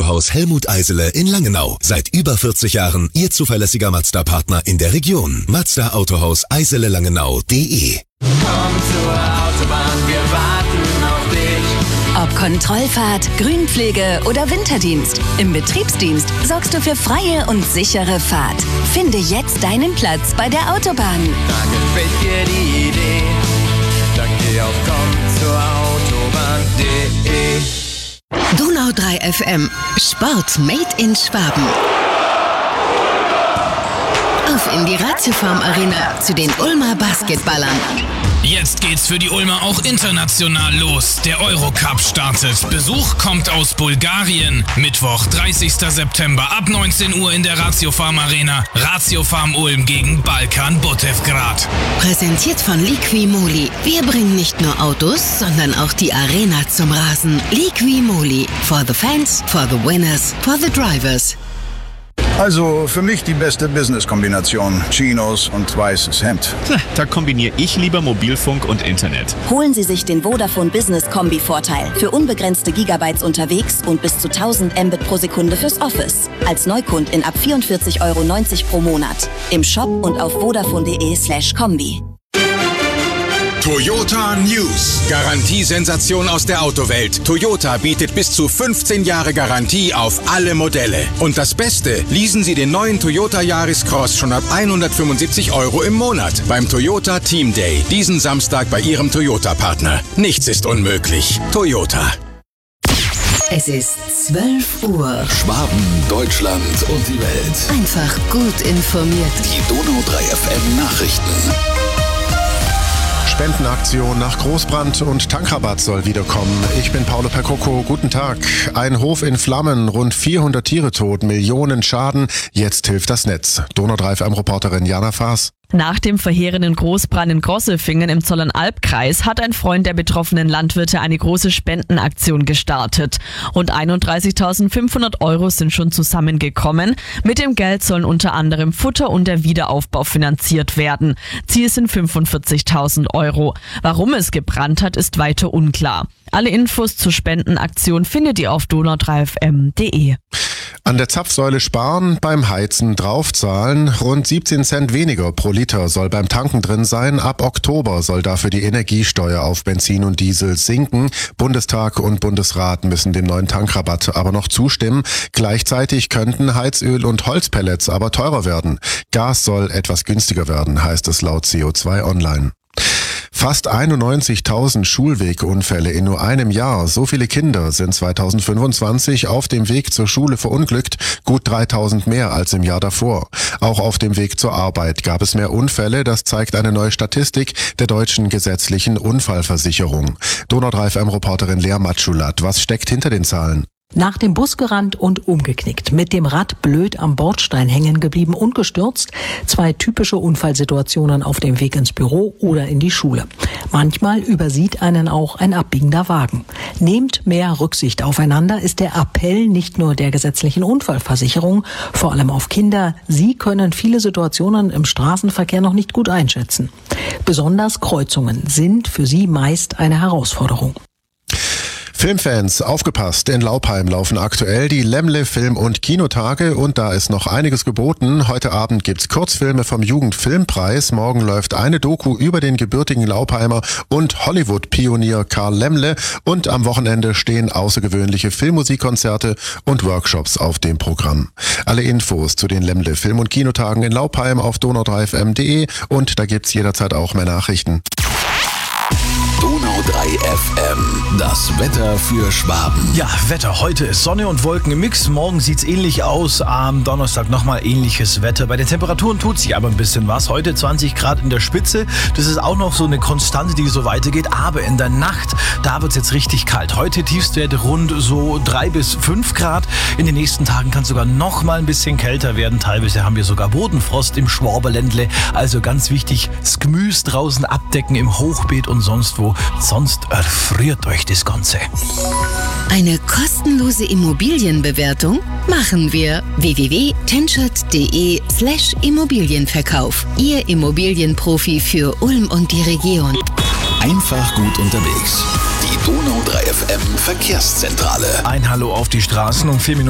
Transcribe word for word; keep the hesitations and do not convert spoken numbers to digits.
Autohaus Helmut Eisele in Langenau. Seit über vierzig Jahren Ihr zuverlässiger Mazda-Partner in der Region. Mazda Autohaus Eisele Langenau punkt de. Komm zur Autobahn, wir warten auf dich. Ob Kontrollfahrt, Grünpflege oder Winterdienst, im Betriebsdienst sorgst du für freie und sichere Fahrt. Finde jetzt deinen Platz bei der Autobahn. Da gefällt dir die Idee, dann geh auf komm zur Autobahn punkt de. Donau drei F M. Sport made in Schwaben. Auf in die Ratiofarm Arena zu den Ulmer Basketballern. Jetzt geht's für die Ulmer auch international los. Der Eurocup startet. Besuch kommt aus Bulgarien. Mittwoch, dreißigster September ab neunzehn Uhr in der Ratiofarm Arena. Ratiofarm Ulm gegen Balkan Botevgrad. Präsentiert von Liqui-Moly. Wir bringen nicht nur Autos, sondern auch die Arena zum Rasen. Liqui-Moly. For the fans, for the winners, for the drivers. Also für mich die beste Business-Kombination. Chinos und weißes Hemd. Da kombiniere ich lieber Mobilfunk und Internet. Holen Sie sich den Vodafone Business Kombi-Vorteil. Für unbegrenzte Gigabytes unterwegs und bis zu tausend Mbit pro Sekunde fürs Office. Als Neukundin ab vierundvierzig Euro neunzig pro Monat. Im Shop und auf vodafone punkt de slash kombi. Toyota News. Garantiesensation aus der Autowelt. Toyota bietet bis zu fünfzehn Jahre Garantie auf alle Modelle. Und das Beste, leasen Sie den neuen Toyota Yaris Cross schon ab hundertfünfundsiebzig Euro im Monat beim Toyota Team Day. Diesen Samstag bei Ihrem Toyota-Partner. Nichts ist unmöglich. Toyota. Es ist zwölf Uhr. Schwaben, Deutschland und die Welt. Einfach gut informiert. Die Donau drei F M Nachrichten. Spendenaktion nach Großbrand und Tankrabatt soll wiederkommen. Ich bin Paolo Percocco. Guten Tag. Ein Hof in Flammen, rund vierhundert Tiere tot, Millionen Schaden. Jetzt hilft das Netz. Donau drei F M-Reporterin Jana Faas. Nach dem verheerenden Großbrand in Grosselfingen im Zollernalbkreis hat ein Freund der betroffenen Landwirte eine große Spendenaktion gestartet. Rund einunddreißigtausendfünfhundert Euro sind schon zusammengekommen. Mit dem Geld sollen unter anderem Futter und der Wiederaufbau finanziert werden. Ziel sind fünfundvierzigtausend Euro. Warum es gebrannt hat, ist weiter unklar. Alle Infos zur Spendenaktion findet ihr auf donau drei f m punkt de. An der Zapfsäule sparen, beim Heizen draufzahlen. Rund siebzehn Cent weniger pro Liter soll beim Tanken drin sein. Ab Oktober soll dafür die Energiesteuer auf Benzin und Diesel sinken. Bundestag und Bundesrat müssen dem neuen Tankrabatt aber noch zustimmen. Gleichzeitig könnten Heizöl und Holzpellets aber teurer werden. Gas soll etwas günstiger werden, heißt es laut C O zwei Online. Fast einundneunzigtausend Schulwegunfälle in nur einem Jahr. So viele Kinder sind zweitausendfünfundzwanzig auf dem Weg zur Schule verunglückt, gut dreitausend mehr als im Jahr davor. Auch auf dem Weg zur Arbeit gab es mehr Unfälle, das zeigt eine neue Statistik der deutschen gesetzlichen Unfallversicherung. Donau drei F M-Reporterin Lea Matschulat, was steckt hinter den Zahlen? Nach dem Bus gerannt und umgeknickt, mit dem Rad blöd am Bordstein hängen geblieben und gestürzt. Zwei typische Unfallsituationen auf dem Weg ins Büro oder in die Schule. Manchmal übersieht einen auch ein abbiegender Wagen. Nehmt mehr Rücksicht aufeinander ist der Appell nicht nur der gesetzlichen Unfallversicherung, vor allem auf Kinder. Sie können viele Situationen im Straßenverkehr noch nicht gut einschätzen. Besonders Kreuzungen sind für sie meist eine Herausforderung. Filmfans, aufgepasst, in Laupheim laufen aktuell die Lämmle Film- und Kinotage und da ist noch einiges geboten. Heute Abend gibt's Kurzfilme vom Jugendfilmpreis, morgen läuft eine Doku über den gebürtigen Laupheimer und Hollywood-Pionier Karl Lämmle und am Wochenende stehen außergewöhnliche Filmmusikkonzerte und Workshops auf dem Programm. Alle Infos zu den Lämmle Film- und Kinotagen in Laupheim auf donau drei f m punkt de und da gibt's jederzeit auch mehr Nachrichten. Donau drei F M, das Wetter für Schwaben. Ja, Wetter. Heute ist Sonne und Wolken im Mix. Morgen sieht's ähnlich aus. Am Donnerstag nochmal ähnliches Wetter. Bei den Temperaturen tut sich aber ein bisschen was. Heute zwanzig Grad in der Spitze. Das ist auch noch so eine Konstante, die so weitergeht. Aber in der Nacht, da wird's jetzt richtig kalt. Heute Tiefstwerte rund so drei bis fünf Grad. In den nächsten Tagen kann es sogar noch mal ein bisschen kälter werden. Teilweise haben wir sogar Bodenfrost im Schwaberländle. Also ganz wichtig, das Gemüse draußen abdecken im Hochbeet und sonst wo. Sonst erfriert euch das Ganze. Eine kostenlose Immobilienbewertung machen wir. w w w punkt tenschert punkt de slash Immobilienverkauf. Ihr Immobilienprofi für Ulm und die Region. Einfach gut unterwegs. Die Donau drei F M Verkehrszentrale. Ein Hallo auf die Straßen um vier Minuten.